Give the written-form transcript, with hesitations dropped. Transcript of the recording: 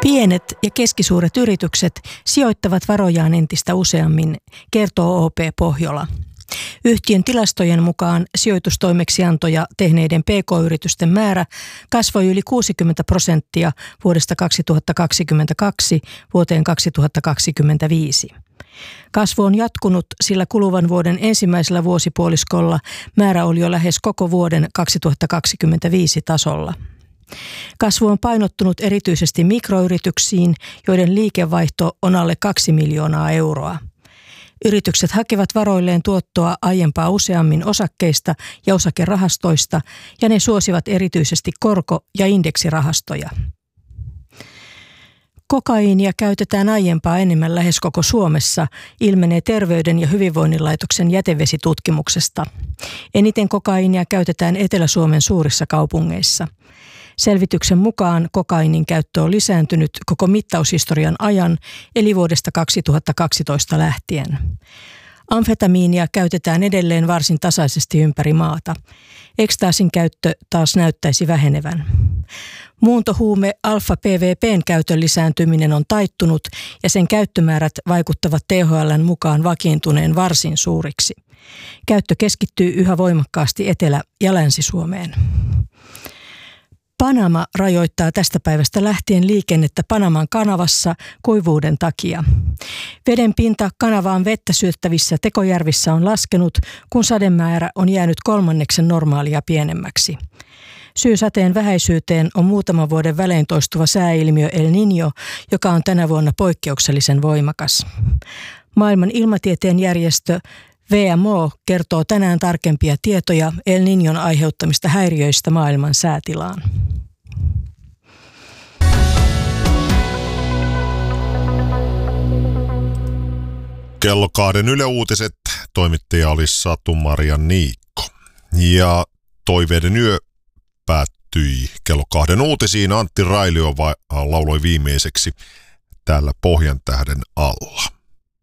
Pienet ja keskisuuret yritykset sijoittavat varojaan entistä useammin, kertoo OP Pohjola. Yhtiön tilastojen mukaan sijoitustoimeksiantoja tehneiden pk-yritysten määrä kasvoi yli 60% vuodesta 2022 vuoteen 2025. Kasvu on jatkunut, sillä kuluvan vuoden ensimmäisellä vuosipuoliskolla määrä oli jo lähes koko vuoden 2025 tasolla. Kasvu on painottunut erityisesti mikroyrityksiin, joiden liikevaihto on alle 2 miljoonaa euroa. Yritykset hakevat varoilleen tuottoa aiempaa useammin osakkeista ja osakerahastoista, ja ne suosivat erityisesti korko- ja indeksirahastoja. Kokaiinia käytetään aiempaa enemmän lähes koko Suomessa, ilmenee Terveyden ja hyvinvoinnin laitoksen jätevesitutkimuksesta. Eniten kokaiinia käytetään Etelä-Suomen suurissa kaupungeissa. Selvityksen mukaan kokaiinin käyttö on lisääntynyt koko mittaushistorian ajan, eli vuodesta 2012 lähtien. Amfetamiinia käytetään edelleen varsin tasaisesti ympäri maata. Ekstaasin käyttö taas näyttäisi vähenevän. Muuntohuume alfa-PVP:n käytön lisääntyminen on taittunut ja sen käyttömäärät vaikuttavat THL:n mukaan vakiintuneen varsin suuriksi. Käyttö keskittyy yhä voimakkaasti Etelä- ja Länsi-Suomeen. Panama rajoittaa tästä päivästä lähtien liikennettä Panaman kanavassa kuivuuden takia. Veden pinta kanavaan vettä syöttävissä tekojärvissä on laskenut, kun sademäärä on jäänyt 1/3 normaalia pienemmäksi. Syy sateen vähäisyyteen on muutaman vuoden välein toistuva sääilmiö El Niño, joka on tänä vuonna poikkeuksellisen voimakas. Maailman ilmatieteen järjestö WMO kertoo tänään tarkempia tietoja El Niñon aiheuttamista häiriöistä maailman säätilaan. Kello 2 Yle Uutiset, toimittaja oli Satu-Maria Niikko. Ja Toiveiden yö päättyi kello 2 uutisiin. Antti Railio lauloi viimeiseksi täällä Pohjantähden alla.